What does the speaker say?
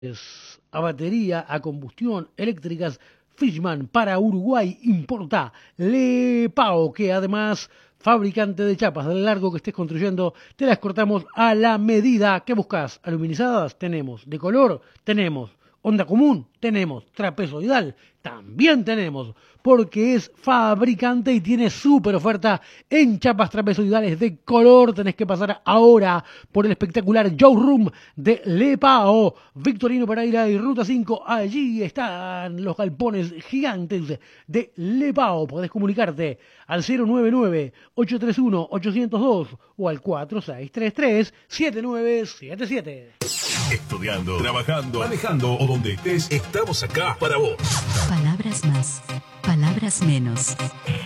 a batería, a combustión, eléctricas, Fishman para Uruguay importa Lepao, que además, fabricante de chapas del largo que estés construyendo, te las cortamos a la medida. ¿Qué buscas? ¿Aluminizadas? Tenemos. ¿De color? Tenemos. ¿Onda común? Tenemos. ¿Trapezoidal? También tenemos, porque es fabricante y tiene súper oferta en chapas trapezoidales de color. Tenés que pasar ahora por el espectacular showroom de Lepao, Victorino Pereira y Ruta 5. Allí están los galpones gigantes de Lepao. Podés comunicarte al 099-831-802 o al 4633-7977. Estudiando, trabajando, manejando o donde estés, estamos acá para vos. Palabras más, palabras menos.